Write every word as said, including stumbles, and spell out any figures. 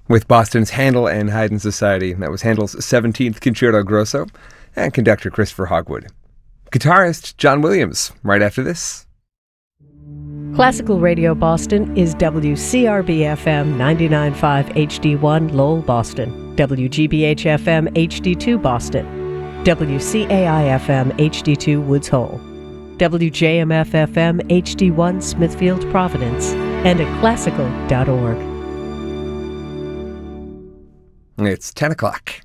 with Boston's Handel and Haydn Society. That was Handel's seventeenth Concerto Grosso and conductor Christopher Hogwood. Guitarist John Williams, right after this. Classical Radio Boston is W C R B F M ninety-nine point five H D one Lowell, Boston, W G B H F M H D two Boston, W C A I F M H D two Woods Hole, W J M F F M H D one Smithfield, Providence, and at classical dot org. It's ten o'clock.